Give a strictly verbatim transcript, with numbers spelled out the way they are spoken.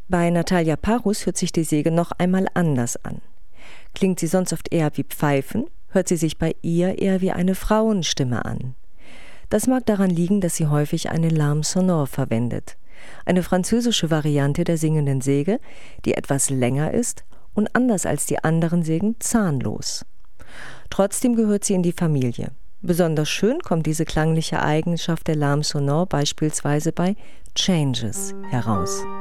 Bei Natalia Parus hört sich die Säge noch einmal anders an. Klingt sie sonst oft eher wie Pfeifen, hört sie sich bei ihr eher wie eine Frauenstimme an. Das mag daran liegen, dass sie häufig eine Lame sonore verwendet, eine französische Variante der singenden Säge, die etwas länger ist und anders als die anderen Sägen zahnlos. Trotzdem gehört sie in die Familie. Besonders schön kommt diese klangliche Eigenschaft der Lame sonore beispielsweise bei Changes heraus.